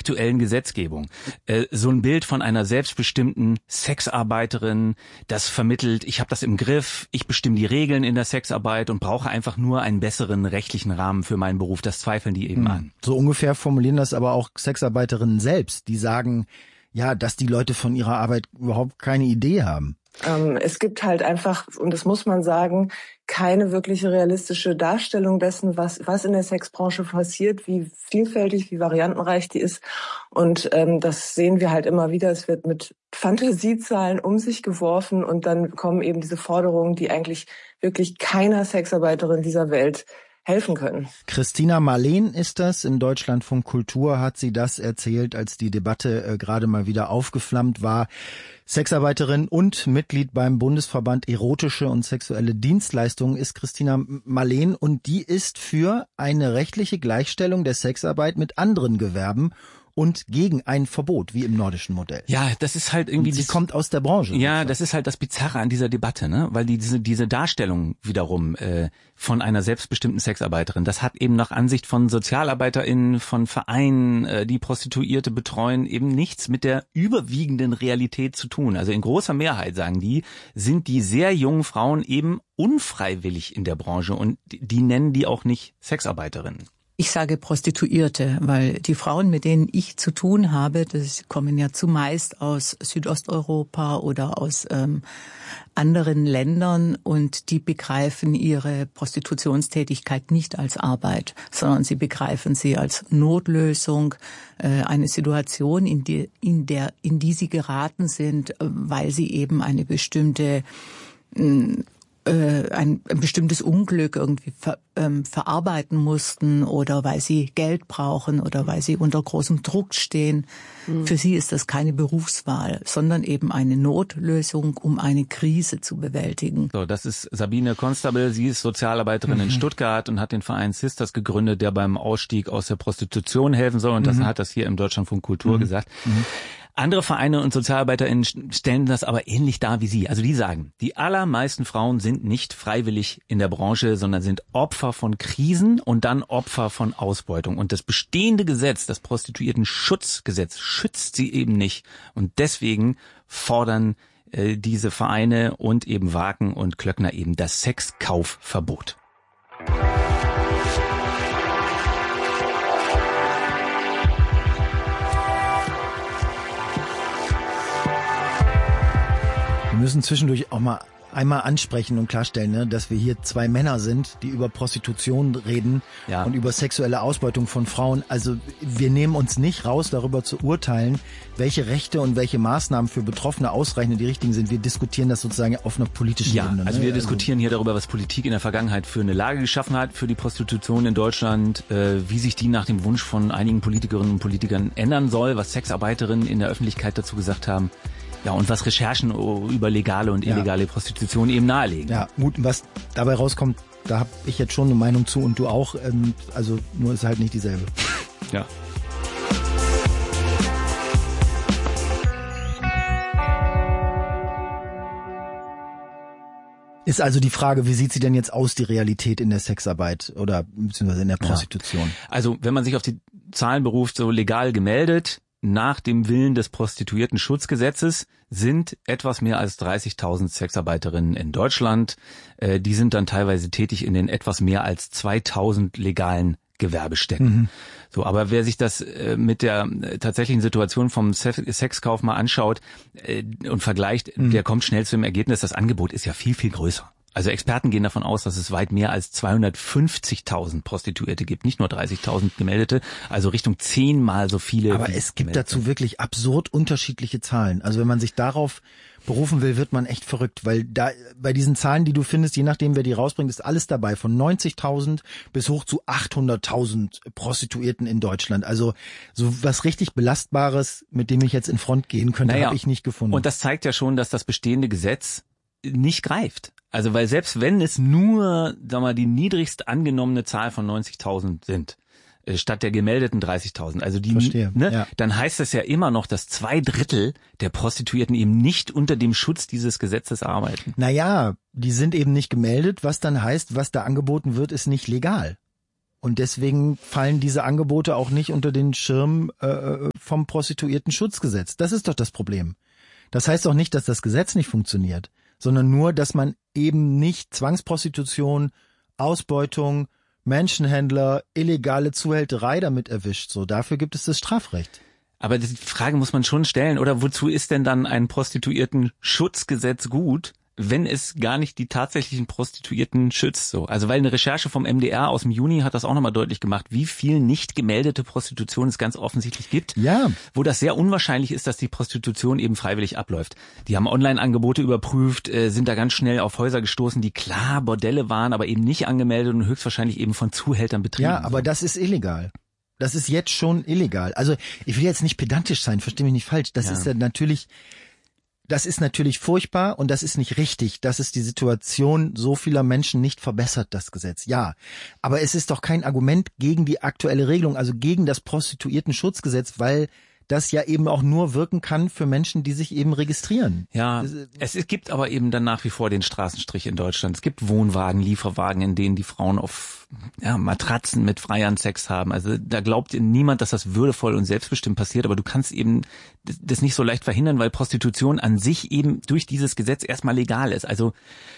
aktuellen Gesetzgebung. So ein Bild von einer selbstbestimmten Sexarbeiterin, das vermittelt, ich habe das im Griff, ich bestimme die Regeln in der Sexarbeit und brauche einfach nur einen besseren rechtlichen Rahmen für meinen Beruf. Das zweifeln die eben an. So ungefähr formulieren das aber auch Sexarbeiterinnen selbst. Die sagen, ja, dass die Leute von ihrer Arbeit überhaupt keine Idee haben. Es gibt halt einfach, und das muss man sagen, keine wirkliche realistische Darstellung dessen, was in der Sexbranche passiert, wie vielfältig, wie variantenreich die ist. Und das sehen wir halt immer wieder. Es wird mit Fantasiezahlen um sich geworfen und dann kommen eben diese Forderungen, die eigentlich wirklich keiner Sexarbeiterin dieser Welt helfen können. Christina Marleen ist das. Im Deutschlandfunk Kultur hat sie das erzählt, als die Debatte gerade mal wieder aufgeflammt war. Sexarbeiterin und Mitglied beim Bundesverband Erotische und Sexuelle Dienstleistungen ist Christina Marleen und die ist für eine rechtliche Gleichstellung der Sexarbeit mit anderen Gewerben und gegen ein Verbot, wie im nordischen Modell. Ja, das ist halt irgendwie... Sie kommt aus der Branche. Ja, das ist halt das Bizarre an dieser Debatte, ne? Weil diese Darstellung wiederum von einer selbstbestimmten Sexarbeiterin, das hat eben nach Ansicht von SozialarbeiterInnen, von Vereinen, die Prostituierte betreuen, eben nichts mit der überwiegenden Realität zu tun. Also in großer Mehrheit, sagen die, sind die sehr jungen Frauen eben unfreiwillig in der Branche und die nennen die auch nicht Sexarbeiterinnen. Ich sage Prostituierte, weil die Frauen, mit denen ich zu tun habe, das kommen ja zumeist aus Südosteuropa oder aus anderen Ländern und die begreifen ihre Prostitutionstätigkeit nicht als Arbeit, sondern sie begreifen sie als Notlösung, eine Situation, in die sie geraten sind, weil sie eben eine bestimmte ein bestimmtes Unglück irgendwie verarbeiten mussten oder weil sie Geld brauchen oder weil sie unter großem Druck stehen. Für sie ist das keine Berufswahl, sondern eben eine Notlösung, um eine Krise zu bewältigen. So, das ist Sabine Constable. Sie ist Sozialarbeiterin in Stuttgart und hat den Verein Sisters gegründet, der beim Ausstieg aus der Prostitution helfen soll. Und das hat das hier im Deutschlandfunk Kultur gesagt. Andere Vereine und SozialarbeiterInnen stellen das aber ähnlich dar wie Sie. Also die sagen, die allermeisten Frauen sind nicht freiwillig in der Branche, sondern sind Opfer von Krisen und dann Opfer von Ausbeutung. Und das bestehende Gesetz, das Prostituierten-Schutzgesetz, schützt sie eben nicht. Und deswegen fordern diese Vereine und eben Waken und Klöckner eben das Sexkaufverbot. Wir müssen zwischendurch auch mal einmal ansprechen und klarstellen, ne, dass wir hier zwei Männer sind, die über Prostitution reden und über sexuelle Ausbeutung von Frauen. Also wir nehmen uns nicht raus, darüber zu urteilen, welche Rechte und welche Maßnahmen für Betroffene ausreichend und die richtigen sind. Wir diskutieren das sozusagen auf einer politischen Ebene. Also wir diskutieren hier darüber, was Politik in der Vergangenheit für eine Lage geschaffen hat für die Prostitution in Deutschland, wie sich die nach dem Wunsch von einigen Politikerinnen und Politikern ändern soll, was Sexarbeiterinnen in der Öffentlichkeit dazu gesagt haben. Ja, und was Recherchen über legale und illegale Prostitution eben nahelegen. Ja, gut, was dabei rauskommt, da habe ich jetzt schon eine Meinung zu und du auch. Also nur ist halt nicht dieselbe. Ja. Ist also die Frage, wie sieht sie denn jetzt aus, die Realität in der Sexarbeit oder beziehungsweise in der Prostitution? Ja. Also wenn man sich auf die Zahlen beruft, so legal gemeldet, nach dem Willen des Prostituierten-Schutzgesetzes sind etwas mehr als 30.000 Sexarbeiterinnen in Deutschland. Die sind dann teilweise tätig in den etwas mehr als 2.000 legalen Gewerbestätten. So, aber wer sich das mit der tatsächlichen Situation vom Sexkauf mal anschaut und vergleicht, der kommt schnell zu dem Ergebnis, das Angebot ist ja viel, viel größer. Also Experten gehen davon aus, dass es weit mehr als 250.000 Prostituierte gibt, nicht nur 30.000 Gemeldete, also Richtung 10-mal so viele. Aber es gibt dazu wirklich absurd unterschiedliche Zahlen. Also wenn man sich darauf berufen will, wird man echt verrückt, weil da bei diesen Zahlen, die du findest, je nachdem wer die rausbringt, ist alles dabei, von 90.000 bis hoch zu 800.000 Prostituierten in Deutschland. Also so was richtig Belastbares, mit dem ich jetzt in Front gehen könnte, habe ich nicht gefunden. Und das zeigt ja schon, dass das bestehende Gesetz nicht greift. Also weil selbst wenn es nur, die niedrigst angenommene Zahl von 90.000 sind, statt der gemeldeten 30.000, also die, dann heißt das ja immer noch, dass 2/3 der Prostituierten eben nicht unter dem Schutz dieses Gesetzes arbeiten. Naja, die sind eben nicht gemeldet, was dann heißt, was da angeboten wird, ist nicht legal. Und deswegen fallen diese Angebote auch nicht unter den Schirm vom Prostituiertenschutzgesetz. Das ist doch das Problem. Das heißt doch nicht, dass das Gesetz nicht funktioniert, sondern nur, dass man eben nicht Zwangsprostitution, Ausbeutung, Menschenhändler, illegale Zuhälterei damit erwischt. So, dafür gibt es das Strafrecht. Aber die Frage muss man schon stellen, oder wozu ist denn dann ein Prostituiertenschutzgesetz gut, wenn es gar nicht die tatsächlichen Prostituierten schützt, so. Also weil eine Recherche vom MDR aus dem Juni hat das auch nochmal deutlich gemacht, wie viel nicht gemeldete Prostitution es ganz offensichtlich gibt. Ja. Wo das sehr unwahrscheinlich ist, dass die Prostitution eben freiwillig abläuft. Die haben Online-Angebote überprüft, sind da ganz schnell auf Häuser gestoßen, die klar Bordelle waren, aber eben nicht angemeldet und höchstwahrscheinlich eben von Zuhältern betrieben. Ja, aber das ist illegal. Das ist jetzt schon illegal. Also ich will jetzt nicht pedantisch sein, versteh mich nicht falsch. Das ist natürlich furchtbar und das ist nicht richtig, dass es die Situation so vieler Menschen nicht verbessert, das Gesetz. Ja, aber es ist doch kein Argument gegen die aktuelle Regelung, also gegen das Prostituiertenschutzgesetz, weil das ja eben auch nur wirken kann für Menschen, die sich eben registrieren. Ja, es gibt aber eben dann nach wie vor den Straßenstrich in Deutschland. Es gibt Wohnwagen, Lieferwagen, in denen die Frauen auf Matratzen mit Freiern Sex haben. Also da glaubt niemand, dass das würdevoll und selbstbestimmt passiert, aber du kannst eben das nicht so leicht verhindern, weil Prostitution an sich eben durch dieses Gesetz erstmal legal ist. Also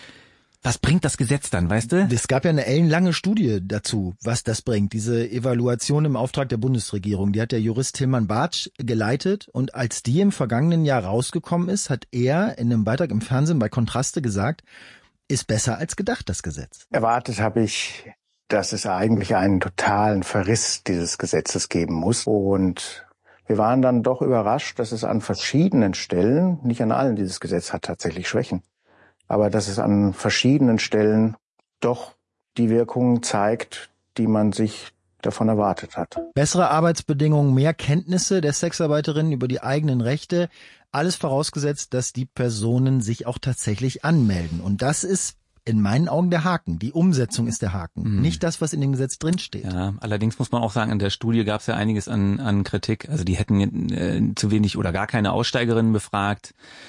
was bringt das Gesetz dann, weißt du? Es gab ja eine ellenlange Studie dazu, was das bringt. Diese Evaluation im Auftrag der Bundesregierung, die hat der Jurist Tilman Bartsch geleitet. Und als die im vergangenen Jahr rausgekommen ist, hat er in einem Beitrag im Fernsehen bei Kontraste gesagt, ist besser als gedacht, das Gesetz. Erwartet habe ich, dass es eigentlich einen totalen Verriss dieses Gesetzes geben muss. Und wir waren dann doch überrascht, dass es an verschiedenen Stellen, nicht an allen, dieses Gesetz hat tatsächlich Schwächen, aber dass es an verschiedenen Stellen doch die Wirkung zeigt, die man sich davon erwartet hat. Bessere Arbeitsbedingungen, mehr Kenntnisse der Sexarbeiterinnen über die eigenen Rechte, alles vorausgesetzt, dass die Personen sich auch tatsächlich anmelden. Und das ist in meinen Augen der Haken. Die Umsetzung ist der Haken, nicht das, was in dem Gesetz drinsteht. Ja, allerdings muss man auch sagen, in der Studie gab es ja einiges an Kritik. Also die hätten zu wenig oder gar keine Aussteigerinnen befragt.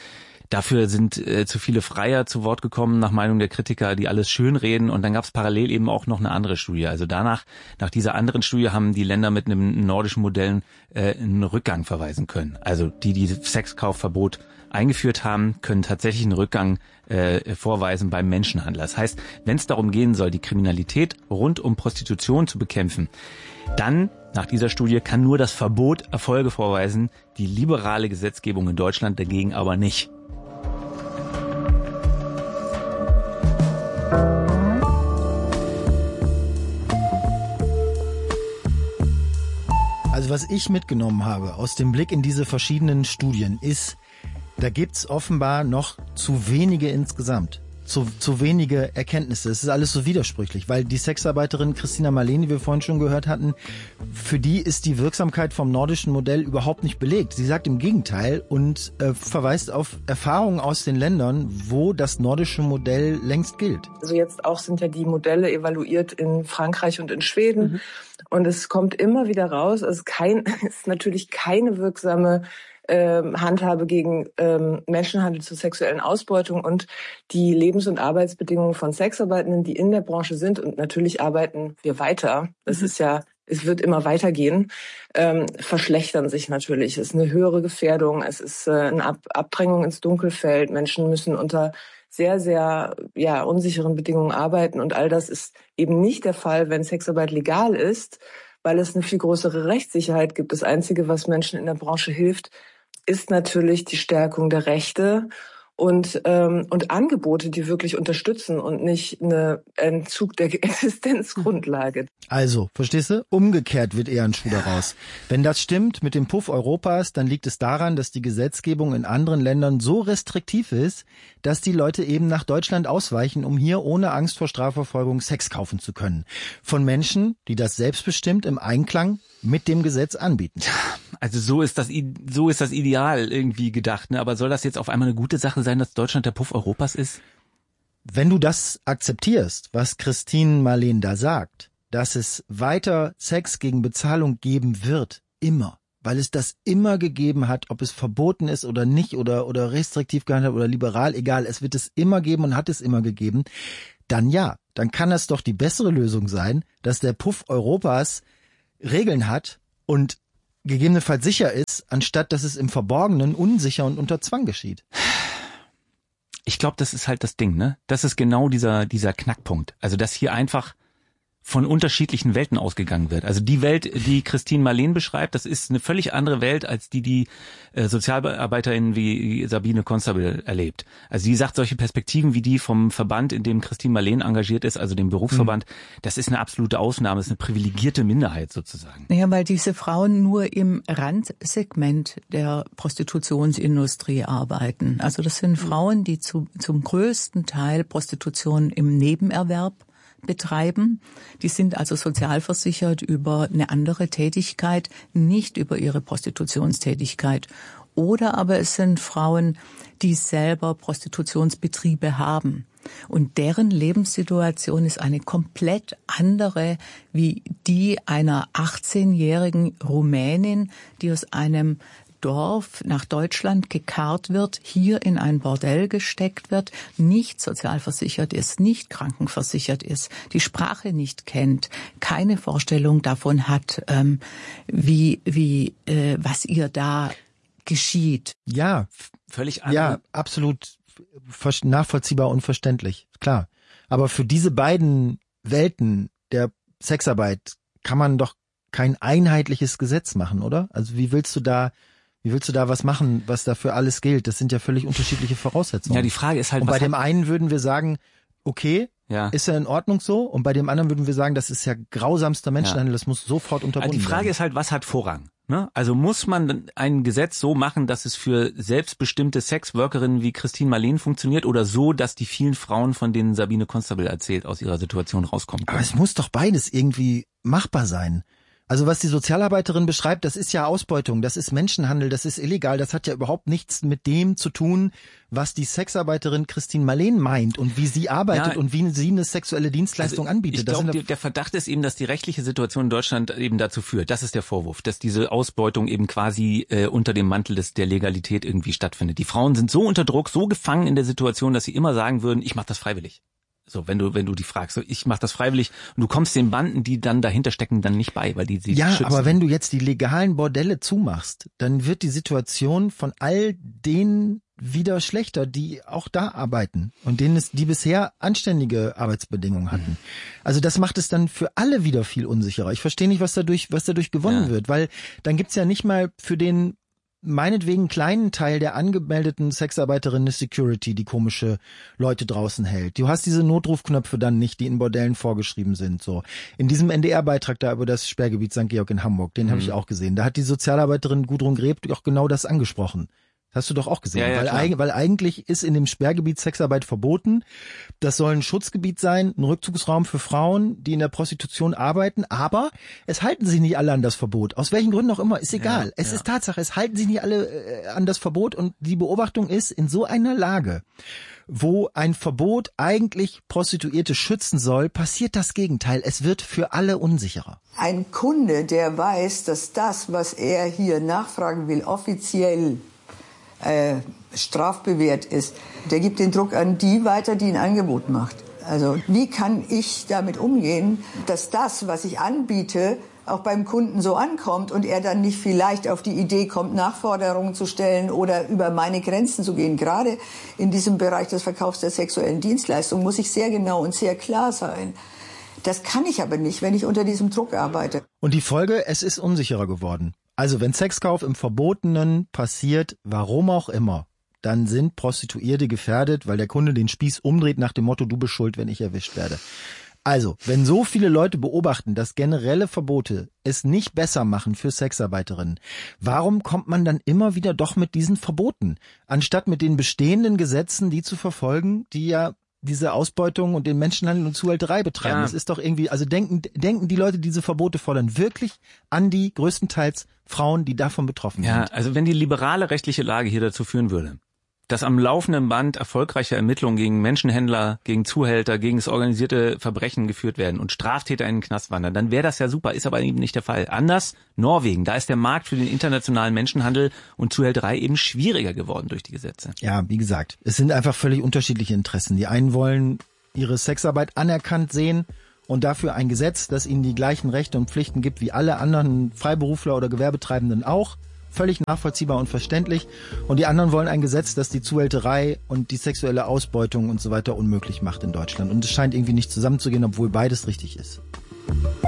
Dafür sind zu viele Freier zu Wort gekommen, nach Meinung der Kritiker, die alles schönreden. Und dann gab es parallel eben auch noch eine andere Studie. Also nach dieser anderen Studie haben die Länder mit einem nordischen Modell einen Rückgang verweisen können. Also die Sexkaufverbot eingeführt haben, können tatsächlich einen Rückgang vorweisen beim Menschenhandel. Das heißt, wenn es darum gehen soll, die Kriminalität rund um Prostitution zu bekämpfen, dann, nach dieser Studie, kann nur das Verbot Erfolge vorweisen, die liberale Gesetzgebung in Deutschland dagegen aber nicht. Also was ich mitgenommen habe aus dem Blick in diese verschiedenen Studien ist, da gibt's offenbar noch zu wenige insgesamt. Zu wenige Erkenntnisse. Es ist alles so widersprüchlich, weil die Sexarbeiterin Christina Marleen, die wir vorhin schon gehört hatten, für die ist die Wirksamkeit vom nordischen Modell überhaupt nicht belegt. Sie sagt im Gegenteil und verweist auf Erfahrungen aus den Ländern, wo das nordische Modell längst gilt. Also jetzt auch sind ja die Modelle evaluiert in Frankreich und in Schweden. Und es kommt immer wieder raus, es ist natürlich keine wirksame Handhabe gegen Menschenhandel zur sexuellen Ausbeutung und die Lebens- und Arbeitsbedingungen von Sexarbeitenden, die in der Branche sind, und natürlich arbeiten wir weiter. Es wird immer weitergehen, verschlechtern sich natürlich. Es ist eine höhere Gefährdung, es ist eine Abdrängung ins Dunkelfeld. Menschen müssen unter sehr, sehr unsicheren Bedingungen arbeiten und all das ist eben nicht der Fall, wenn Sexarbeit legal ist, weil es eine viel größere Rechtssicherheit gibt. Das Einzige, was Menschen in der Branche hilft, ist natürlich die Stärkung der Rechte und Angebote, die wirklich unterstützen und nicht eine Entzug der Existenzgrundlage. Also, verstehst du? Umgekehrt wird eher ein Schuh daraus. Wenn das stimmt mit dem Puff Europas, dann liegt es daran, dass die Gesetzgebung in anderen Ländern so restriktiv ist, dass die Leute eben nach Deutschland ausweichen, um hier ohne Angst vor Strafverfolgung Sex kaufen zu können. Von Menschen, die das selbstbestimmt im Einklang mit dem Gesetz anbieten. Also so ist das Ideal irgendwie gedacht, ne? Aber soll das jetzt auf einmal eine gute Sache sein, dass Deutschland der Puff Europas ist? Wenn du das akzeptierst, was Christine Marleen da sagt, dass es weiter Sex gegen Bezahlung geben wird, immer, weil es das immer gegeben hat, ob es verboten ist oder nicht oder restriktiv gehandhabt oder liberal, egal, es wird es immer geben und hat es immer gegeben, dann ja, dann kann das doch die bessere Lösung sein, dass der Puff Europas Regeln hat und gegebenenfalls sicher ist, anstatt dass es im Verborgenen unsicher und unter Zwang geschieht. Ich glaube, das ist halt das Ding, ne? Das ist genau dieser Knackpunkt. Also, dass hier einfach von unterschiedlichen Welten ausgegangen wird. Also die Welt, die Christine Marleen beschreibt, das ist eine völlig andere Welt als die Sozialarbeiterin wie Sabine Constable erlebt. Also die sagt, solche Perspektiven wie die vom Verband, in dem Christine Marleen engagiert ist, also dem Berufsverband, das ist eine absolute Ausnahme, das ist eine privilegierte Minderheit sozusagen. Naja, weil diese Frauen nur im Randsegment der Prostitutionsindustrie arbeiten. Also das sind Frauen, die zum größten Teil Prostitution im Nebenerwerb betreiben. Die sind also sozialversichert über eine andere Tätigkeit, nicht über ihre Prostitutionstätigkeit. Oder aber es sind Frauen, die selber Prostitutionsbetriebe haben. Und deren Lebenssituation ist eine komplett andere wie die einer 18-jährigen Rumänin, die aus einem Dorf nach Deutschland gekarrt wird, hier in ein Bordell gesteckt wird, nicht sozialversichert ist, nicht krankenversichert ist, die Sprache nicht kennt, keine Vorstellung davon hat, was ihr da geschieht. Ja, völlig andere. Ja, absolut nachvollziehbar und verständlich, klar. Aber für diese beiden Welten der Sexarbeit kann man doch kein einheitliches Gesetz machen, oder? Also wie willst du da was machen, was da für alles gilt? Das sind ja völlig unterschiedliche Voraussetzungen. Ja, die Frage ist halt, und bei dem einen würden wir sagen, okay, ist ja in Ordnung so, und bei dem anderen würden wir sagen, das ist ja grausamster Menschenhandel, das muss sofort unterbunden werden. Die Frage ist halt, was hat Vorrang? Ne? Also muss man ein Gesetz so machen, dass es für selbstbestimmte Sexworkerinnen wie Christine Marleen funktioniert, oder so, dass die vielen Frauen, von denen Sabine Constable erzählt, aus ihrer Situation rauskommen können? Aber es muss doch beides irgendwie machbar sein. Also was die Sozialarbeiterin beschreibt, das ist ja Ausbeutung, das ist Menschenhandel, das ist illegal, das hat ja überhaupt nichts mit dem zu tun, was die Sexarbeiterin Christine Marleen meint und wie sie arbeitet und wie sie eine sexuelle Dienstleistung anbietet. Ich glaube, der Verdacht ist eben, dass die rechtliche Situation in Deutschland eben dazu führt, das ist der Vorwurf, dass diese Ausbeutung eben quasi unter dem Mantel der Legalität irgendwie stattfindet. Die Frauen sind so unter Druck, so gefangen in der Situation, dass sie immer sagen würden, ich mache das freiwillig. So, wenn du die fragst, so, ich mache das freiwillig, und du kommst den Banden, die dann dahinter stecken, dann nicht bei, weil die sie schützen. Ja, aber wenn du jetzt die legalen Bordelle zumachst, dann wird die Situation von all denen wieder schlechter, die auch da arbeiten und die bisher anständige Arbeitsbedingungen hatten. Also das macht es dann für alle wieder viel unsicherer. Ich verstehe nicht, was dadurch gewonnen wird, weil dann gibt's ja nicht mal für den meinetwegen kleinen Teil der angemeldeten Sexarbeiterinnen Security, die komische Leute draußen hält. Du hast diese Notrufknöpfe dann nicht, die in Bordellen vorgeschrieben sind. So in diesem NDR-Beitrag da über das Sperrgebiet St. Georg in Hamburg, den habe ich auch gesehen. Da hat die Sozialarbeiterin Gudrun Greb auch genau das angesprochen. Das hast du doch auch gesehen, weil eigentlich ist in dem Sperrgebiet Sexarbeit verboten. Das soll ein Schutzgebiet sein, ein Rückzugsraum für Frauen, die in der Prostitution arbeiten, aber es halten sich nicht alle an das Verbot. Aus welchen Gründen auch immer, ist egal. Es ist Tatsache, es halten sich nicht alle an das Verbot, und die Beobachtung ist, in so einer Lage, wo ein Verbot eigentlich Prostituierte schützen soll, passiert das Gegenteil. Es wird für alle unsicherer. Ein Kunde, der weiß, dass das, was er hier nachfragen will, offiziell strafbewehrt ist, der gibt den Druck an die weiter, die ein Angebot macht. Also wie kann ich damit umgehen, dass das, was ich anbiete, auch beim Kunden so ankommt und er dann nicht vielleicht auf die Idee kommt, Nachforderungen zu stellen oder über meine Grenzen zu gehen. Gerade in diesem Bereich des Verkaufs der sexuellen Dienstleistung muss ich sehr genau und sehr klar sein. Das kann ich aber nicht, wenn ich unter diesem Druck arbeite. Und die Folge, es ist unsicherer geworden. Also wenn Sexkauf im Verbotenen passiert, warum auch immer, dann sind Prostituierte gefährdet, weil der Kunde den Spieß umdreht nach dem Motto, du bist schuld, wenn ich erwischt werde. Also, wenn so viele Leute beobachten, dass generelle Verbote es nicht besser machen für Sexarbeiterinnen, warum kommt man dann immer wieder doch mit diesen Verboten, anstatt mit den bestehenden Gesetzen, die zu verfolgen, die ja diese Ausbeutung und den Menschenhandel und Zuhälterei betreiben? Das ist doch irgendwie, also denken die Leute, die diese Verbote fordern, wirklich an die größtenteils Frauen, die davon betroffen sind? Ja, also wenn die liberale rechtliche Lage hier dazu führen würde, dass am laufenden Band erfolgreiche Ermittlungen gegen Menschenhändler, gegen Zuhälter, gegen das organisierte Verbrechen geführt werden und Straftäter in den Knast wandern, dann wäre das ja super, ist aber eben nicht der Fall. Anders Norwegen, da ist der Markt für den internationalen Menschenhandel und Zuhälterei eben schwieriger geworden durch die Gesetze. Ja, wie gesagt, es sind einfach völlig unterschiedliche Interessen. Die einen wollen ihre Sexarbeit anerkannt sehen und dafür ein Gesetz, das ihnen die gleichen Rechte und Pflichten gibt wie alle anderen Freiberufler oder Gewerbetreibenden auch. Völlig nachvollziehbar und verständlich. Und die anderen wollen ein Gesetz, das die Zuhälterei und die sexuelle Ausbeutung und so weiter unmöglich macht in Deutschland. Und es scheint irgendwie nicht zusammenzugehen, obwohl beides richtig ist.